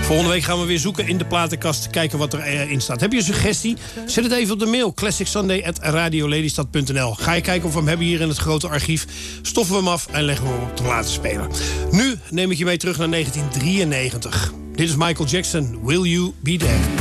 Volgende week gaan we weer zoeken in de platenkast. Kijken wat erin staat. Heb je een suggestie? Zet het even op de mail. classicsunday@radiolelystad.nl. Ga je kijken of we hem hebben hier in het grote archief. Stoffen we hem af en leggen we hem op te laten spelen. Nu neem ik je mee terug naar 1993. Dit is Michael Jackson. Will You Be There?